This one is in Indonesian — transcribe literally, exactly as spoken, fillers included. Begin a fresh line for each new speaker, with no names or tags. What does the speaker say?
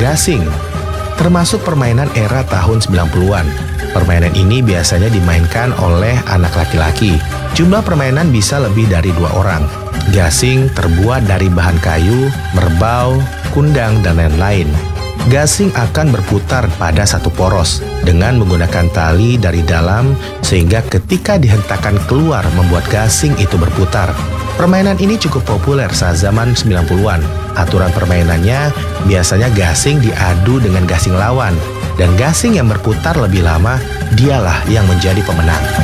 Gasing termasuk permainan era tahun sembilan puluhan. Permainan ini biasanya dimainkan oleh anak laki-laki. Jumlah permainan bisa lebih dari dua orang. Gasing terbuat dari bahan kayu, merbau, kundang, dan lain-lain. Gasing akan berputar pada satu poros dengan menggunakan tali dari dalam sehingga ketika dihentakkan keluar membuat gasing itu berputar. Permainan ini cukup populer saat zaman sembilan puluhan. Aturan permainannya biasanya gasing diadu dengan gasing lawan dan gasing yang berputar lebih lama dialah yang menjadi pemenang.